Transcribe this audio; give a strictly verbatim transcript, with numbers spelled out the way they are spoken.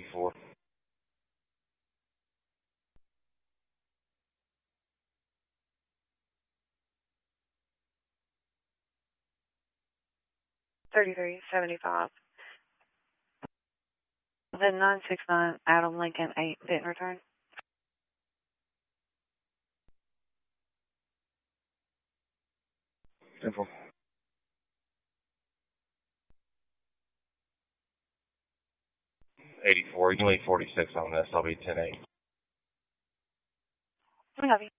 eighty-four. thirty-three seventy-five. The nine six nine Adam Lincoln eight didn't return. Simple. eighty-four. You can leave forty-six on this. I'll be ten eight. Copy.